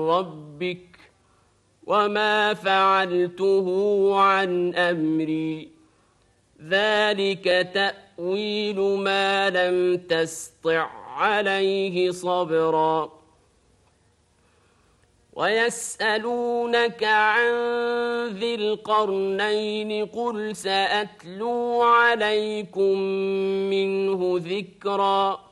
ربك وما فعلته عن أمري ذلك تأويل ما لم تسطع عليه صبرا ويسألونك عن ذي القرنين قل سأتلو عليكم منه ذكرا